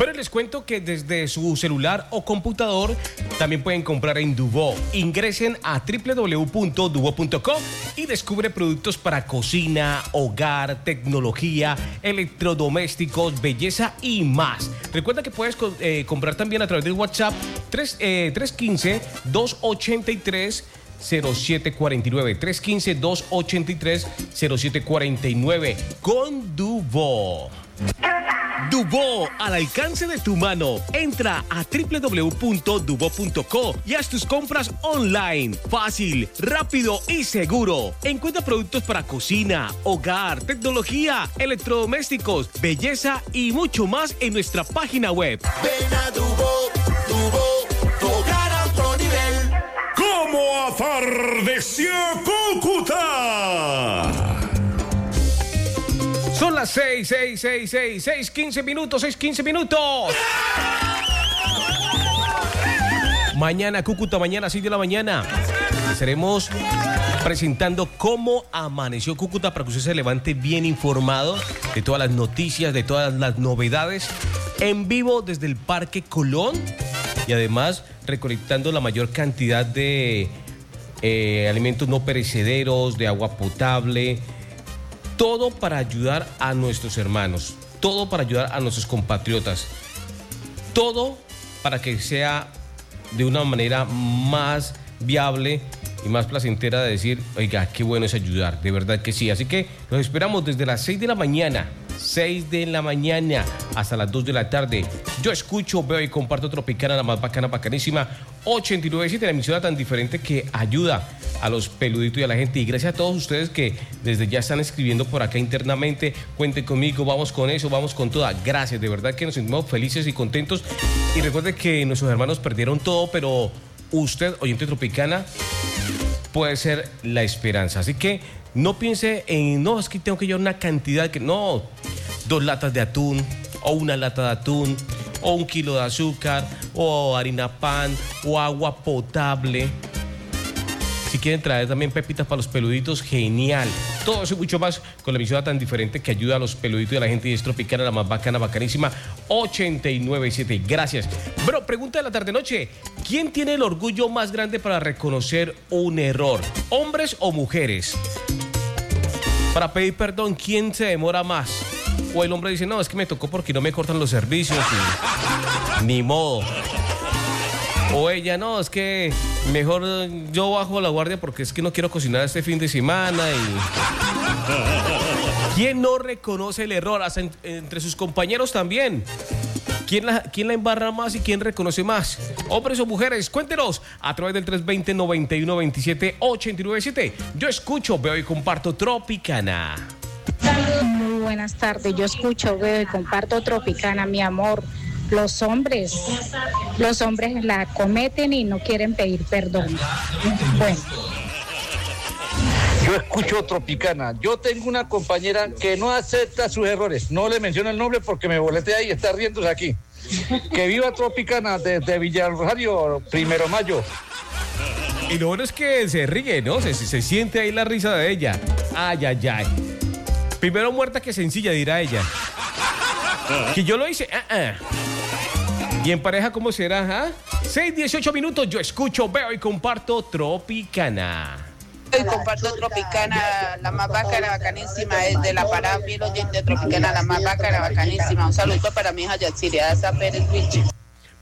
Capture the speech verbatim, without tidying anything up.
Pero les cuento que desde su celular o computador también pueden comprar en Duvo. Ingresen a doble u doble u doble u punto duvo punto co y descubre productos para cocina, hogar, tecnología, electrodomésticos, belleza y más. Recuerda que puedes eh, comprar también a través del WhatsApp tres uno cinco, dos ocho tres, cero siete cuatro nueve. tres uno cinco, dos ocho tres, cero siete cuatro nueve con Duvo. Duvo, al alcance de tu mano. Entra a doble u doble u doble u punto duvo punto co y haz tus compras online. Fácil, rápido y seguro. Encuentra productos para cocina, hogar, tecnología, electrodomésticos, belleza y mucho más en nuestra página web. Ven a Duvo, Duvo, tu hogar a otro nivel. ¿Cómo atardeció Cúcuta? Son las seis, seis, seis, seis, seis, quince minutos, seis, quince minutos. Mañana, Cúcuta, mañana, seis de la mañana. Estaremos presentando cómo amaneció Cúcuta para que usted se levante bien informado de todas las noticias, de todas las novedades. En vivo desde el Parque Colón y además recolectando la mayor cantidad de eh, alimentos no perecederos, de agua potable. Todo para ayudar a nuestros hermanos, todo para ayudar a nuestros compatriotas, todo para que sea de una manera más viable y más placentera de decir, oiga, qué bueno es ayudar, de verdad que sí. Así que los esperamos desde las seis de la mañana, seis de la mañana hasta las dos de la tarde. Yo escucho, veo y comparto Tropicana, la más bacana, bacanísima, ochenta y nueve punto siete, la emisora tan diferente que ayuda a los peluditos y a la gente. Y gracias a todos ustedes que desde ya están escribiendo por acá internamente. Cuenten conmigo, vamos con eso, vamos con toda. Gracias, de verdad que nos sentimos felices y contentos. Y recuerden que nuestros hermanos perdieron todo, pero usted, oyente Tropicana, puede ser la esperanza. Así que no piense en, no, es que tengo que llevar una cantidad que, no, dos latas de atún, o una lata de atún, o un kilo de azúcar, o harina pan, o agua potable. Si quieren traer también pepitas para los peluditos, genial. Todo eso y mucho más con la emisora tan diferente que ayuda a los peluditos y a la gente, y es Tropicana, la más bacana, bacanísima, ochenta y nueve punto siete. Gracias. Bro, pregunta de la tarde-noche. ¿Quién tiene el orgullo más grande para reconocer un error? ¿Hombres o mujeres? Para pedir perdón, ¿quién se demora más? O el hombre dice, no, es que me tocó porque no me cortan los servicios y ni modo. O ella, no, es que mejor yo bajo la guardia porque es que no quiero cocinar este fin de semana. Y ¿quién no reconoce el error? Hasta en, entre sus compañeros también. ¿Quién la, ¿Quién la embarra más y quién reconoce más? Hombres o mujeres, cuéntenos a través del tres dos cero, noventa y uno veintisiete, ochenta y nueve siete. Yo escucho, veo y comparto Tropicana. Muy buenas tardes, yo escucho, veo y comparto Tropicana, mi amor. Los hombres, los hombres la cometen y no quieren pedir perdón. Bueno. Yo escucho Tropicana. Yo tengo una compañera que no acepta sus errores. No le menciono el nombre porque me boletea y está riéndose aquí. Que viva Tropicana desde Villarrosario, Primero Mayo. Y lo bueno es que se ríe, ¿no? Se, se siente ahí la risa de ella. Ay, ay, ay. Primero muerta que sencilla, dirá ella. Que yo lo hice. Uh -uh. ¿Y en pareja cómo será? ¿Ah? seis, dieciocho minutos. Yo escucho, veo y comparto Tropicana. Y comparto Tropicana, la más bacana, bacanísima, es de la parada, fiel oyente Tropicana, la más bacana, bacanísima. Un saludo para mi hija Yatsiria Pérez Luigi.